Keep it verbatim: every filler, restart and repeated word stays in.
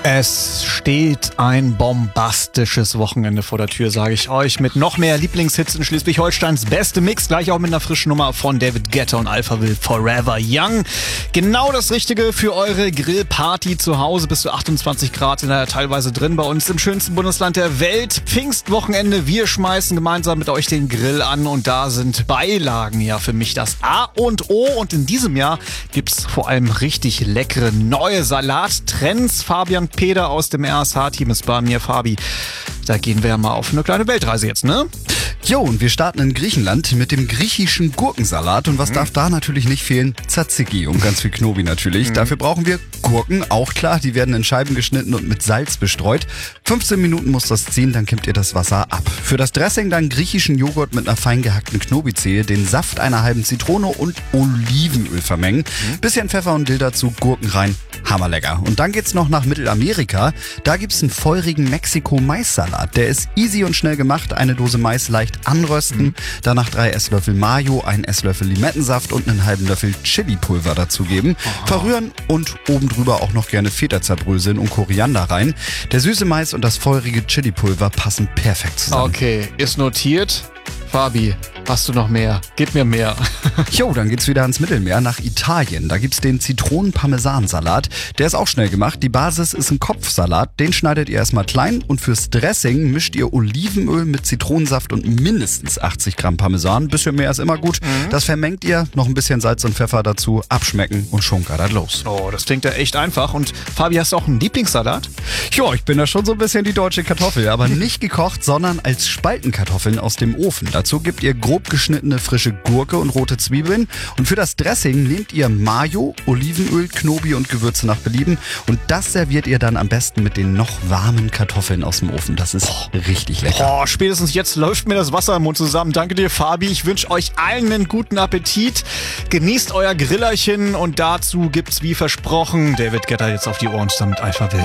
Es steht ein bombastisches Wochenende vor der Tür, sage ich euch, mit noch mehr Lieblingshits in Schleswig-Holsteins beste Mix, gleich auch mit einer frischen Nummer von David Guetta und Alphaville, Forever Young. Genau das Richtige für eure Grillparty zu Hause, bis zu achtundzwanzig Grad sind da teilweise drin bei uns im schönsten Bundesland der Welt. Pfingstwochenende, wir schmeißen gemeinsam mit euch den Grill an und da sind Beilagen ja für mich das A und O. Und in diesem Jahr gibt's vor allem richtig leckere neue Salattrends. Fabian Peder aus dem R S H-Team ist bei mir. Fabi, da gehen wir ja mal auf eine kleine Weltreise jetzt, ne? Jo, und wir starten in Griechenland mit dem griechischen Gurkensalat. Und was mhm. darf da natürlich nicht fehlen? Tzatziki und ganz viel Knobi natürlich. Mhm. Dafür brauchen wir Gurken, auch klar. Die werden in Scheiben geschnitten und mit Salz bestreut. fünfzehn Minuten muss das ziehen, dann kippt ihr das Wasser ab. Für das Dressing dann griechischen Joghurt mit einer fein gehackten Knobi-Zehe, den Saft einer halben Zitrone und Olivenöl vermengen. Mhm. Bisschen Pfeffer und Dill dazu, Gurken rein. Hammerlecker. Und dann geht's noch nach Mittelamerika. Da gibt's einen feurigen Mexiko-Mais-Salat. Der ist easy und schnell gemacht. Eine Dose Mais leicht anrösten. Mhm. Danach drei Esslöffel Mayo, einen Esslöffel Limettensaft und einen halben Löffel Chili-Pulver dazugeben. Oh. Verrühren und oben drüber auch noch gerne Feta zerbröseln und Koriander rein. Der süße Mais und das feurige Chili-Pulver passen perfekt zusammen. Okay, ist notiert. Fabi, hast du noch mehr? Gib mir mehr. Jo, dann geht's wieder ans Mittelmeer, nach Italien. Da gibt's den Zitronen-Parmesan-Salat. Der ist auch schnell gemacht. Die Basis ist ein Kopfsalat. Den schneidet ihr erstmal klein und fürs Dressing mischt ihr Olivenöl mit Zitronensaft und mindestens achtzig Gramm Parmesan. Ein bisschen mehr ist immer gut. Mhm. Das vermengt ihr, noch ein bisschen Salz und Pfeffer dazu, abschmecken und schon geht das los. Oh, das klingt ja echt einfach. Und Fabi, hast du auch einen Lieblingssalat? Jo, ich bin da schon so ein bisschen die deutsche Kartoffel, aber nicht gekocht, sondern als Spaltenkartoffeln aus dem Ofen. Dazu gebt ihr grob geschnittene frische Gurke und rote Zwiebeln. Und für das Dressing nehmt ihr Mayo, Olivenöl, Knobi und Gewürze nach Belieben. Und das serviert ihr dann am besten mit den noch warmen Kartoffeln aus dem Ofen. Das ist oh. richtig lecker. Oh, spätestens jetzt läuft mir das Wasser im Mund zusammen. Danke dir, Fabi. Ich wünsche euch allen einen guten Appetit. Genießt euer Grillerchen und dazu gibt's wie versprochen David Guetta jetzt auf die Ohren zusammen mit Alphaville.